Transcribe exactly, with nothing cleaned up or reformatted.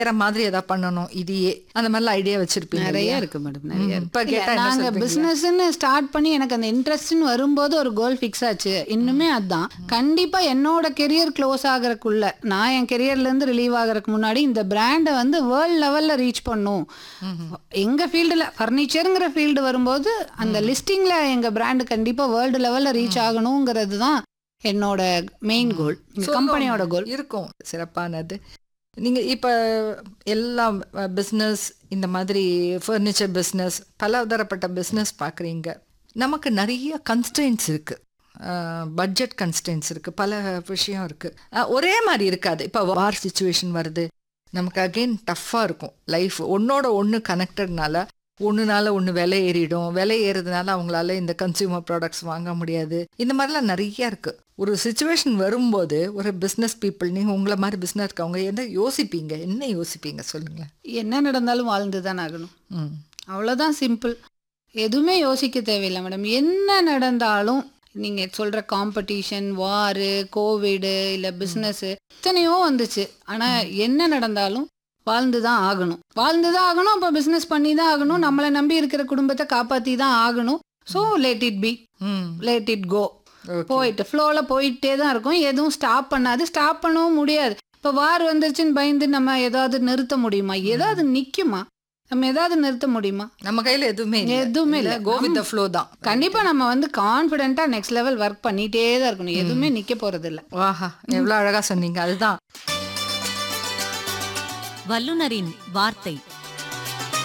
வேற மாதிரி ஏதாவது பண்ணணும் இதையே அந்த மாதிரிலாம் ஐடியா வச்சிருப்பீங்க நிறைய இருக்கு மேடம், நிறைய இருக்கு. இப்ப கேட்டா என்ன நாங்க சொல்றீங்க? பிசினஸ்ன்னு ஸ்டார்ட் பண்ணி எனக்கு அந்த இன்ட்ரெஸ்ட்னு வரும்போது ஒரு கோல் ஃபிக்ஸ் ஆச்சு. இன்னுமே அதுதான் கண்டிப்பா என்னோட கெரியர் க்ளோஸ் ஆகறதுக்குள்ள, நான் என் கெரியர்ல இருந்து ரிலீவ் ஆகறதுக்கு முன்னாடி இந்த பிராண்டை வந்து வேர்ல்ட் லெவல்ல ரீச் பண்ணும். எங்க ஃபீல்டுல ஃபர்னிச்சருங்கிற ஃபீல்டு வரும்போது அந்த லிஸ்டிங்ல எங்க பிராண்ட் கண்டிப்பா வேர்ல்டு லெவல்ல ரீச் ஆகணுங்கிறது தான் என்னோட மெயின் கோல், கம்பெனியோட கோல் இருக்கும். சிறப்பானது. நீங்கள் இப்போ எல்லாம் பிஸ்னஸ், இந்த மாதிரி ஃபர்னிச்சர் பிஸ்னஸ், பலதரப்பட்ட பிஸ்னஸ் பார்க்குறீங்க. நமக்கு நிறைய கன்ஸ்ட்ரெயின்ஸ் இருக்குது, பட்ஜெட் கன்ஸ்ட்ரெயின்ஸ் இருக்குது, பல விஷயம் இருக்குது. ஒரே மாதிரி இருக்காது. இப்போ வார் சுச்சுவேஷன் வருது, நமக்கு அகெயின் டஃப்பாக இருக்கும் லைஃப். ஒன்றோட ஒன்று கனெக்டட்னால ஒன்றுனால ஒன்று விலை ஏறிடும். விலை ஏறுறதுனால அவங்களால இந்த கன்சியூமர் ப்ராடக்ட்ஸ் வாங்க முடியாது. இந்த மாதிரிலாம் நிறைய இருக்குது. ஒரு சுச்சுவேஷன் வரும்போது ஒரு பிஸ்னஸ் பீப்புள், நீங்கள் உங்களை மாதிரி பிஸ்னஸ் இருக்கவங்க என்ன யோசிப்பீங்க? என்ன யோசிப்பீங்க சொல்லுங்களேன். என்ன நடந்தாலும் வாழ்ந்து தான் ஆகணும், ம் அவ்வளோதான், சிம்பிள். எதுவுமே யோசிக்க தேவையில்லை மேடம். என்ன நடந்தாலும் நீங்கள் சொல்கிற காம்படிஷன், வாரு, கோவிடு, இல்லை பிஸ்னஸ்ஸு இத்தனையோ வந்துச்சு. ஆனால் என்ன நடந்தாலும் வாழ்ந்து தான் ஆகணும், வாழ்ந்து தான் ஆகணும். அப்போ பிஸ்னஸ் பண்ணி தான் ஆகணும். நம்மளை நம்பி இருக்கிற குடும்பத்தை காப்பாற்றி தான் ஆகணும். So let it be, let it go. போயிட்டு ஃப்ளோவில் போயிட்டே தான் இருக்கும். எதுவும் ஸ்டாப் பண்ணாது, ஸ்டாப் பண்ணவும் முடியாது. இப்போ வார் வந்துருச்சுன்னு பயந்து நம்ம ஏதாவது நிறுத்த முடியுமா? ஏதாவது நிற்குமா? நம்ம ஏதாவது நிறுத்த முடியுமா? நம்ம கையில் எதுவுமே எதுவுமே இல்லை. கோ வித் தி ஃப்ளோ தான். கண்டிப்பாக நம்ம வந்து கான்ஃபிடென்ட்டாக நெக்ஸ்ட் லெவல் ஒர்க் பண்ணிகிட்டே தான் இருக்கணும். எதுவுமே நிற்க போகிறது இல்லை. வாஹா, எவ்வளோ அழகாக சொன்னீங்க. அதுதான் வல்லுனரின் வார்த்தை.